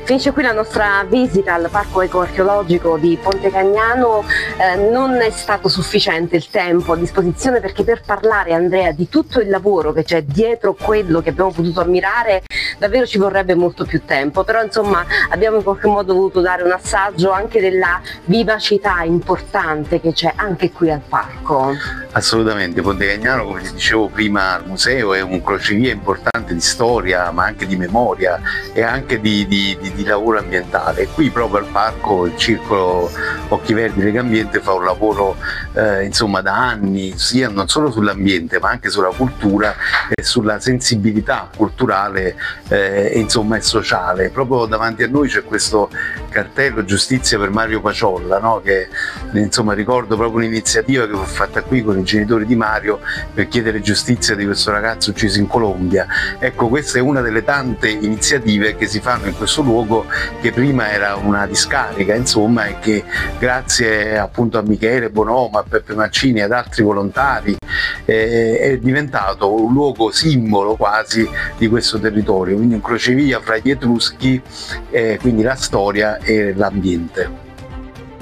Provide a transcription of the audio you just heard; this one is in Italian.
Finisce qui la nostra visita al Parco Ecoarcheologico di Ponte Cagnano. Non è stato sufficiente il tempo a disposizione, perché per parlare, Andrea, di tutto il lavoro che c'è dietro quello che abbiamo potuto ammirare davvero ci vorrebbe molto più tempo, però insomma abbiamo in qualche modo voluto dare un assaggio anche della vivacità importante che c'è anche qui al parco. Assolutamente, Ponte Cagnano, come ti dicevo prima, al museo è un crocevia importante di storia, ma anche di memoria e anche di lavoro ambientale. E qui proprio al parco il Circolo Occhi Verdi Legambiente fa un lavoro insomma da anni, sia non solo sull'ambiente ma anche sulla cultura e sulla sensibilità culturale insomma e sociale. Proprio davanti a noi c'è questo cartello Giustizia per Mario Paciolla, no? Che insomma ricordo proprio un'iniziativa che fu fatta qui con i genitori di Mario per chiedere giustizia di questo ragazzo ucciso in Colombia. Ecco, questa è una delle tante iniziative che si fanno in questo luogo, che prima era una discarica insomma, e che grazie appunto a Michele Bonomo, a Peppe Mancini e ad altri volontari è diventato un luogo simbolo quasi di questo territorio, quindi un crocevia fra gli Etruschi, quindi la storia e l'ambiente.